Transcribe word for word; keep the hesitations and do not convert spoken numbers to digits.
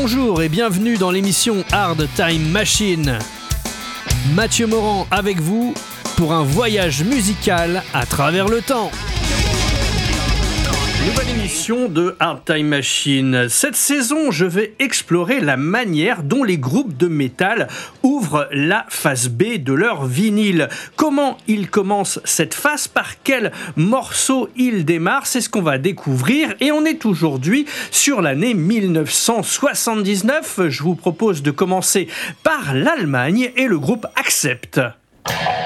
Bonjour et bienvenue dans l'émission Hard Time Machine. Mathieu Morand avec vous pour un voyage musical à travers le temps. Nouvelle émission de Hard Time Machine. Cette saison, je vais explorer la manière dont les groupes de métal ouvrent la face B de leur vinyle. Comment ils commencent cette face, par quel morceau ils démarrent, c'est ce qu'on va découvrir. Et on est aujourd'hui sur l'année dix-neuf cent soixante-dix-neuf. Je vous propose de commencer par l'Allemagne et le groupe Accept.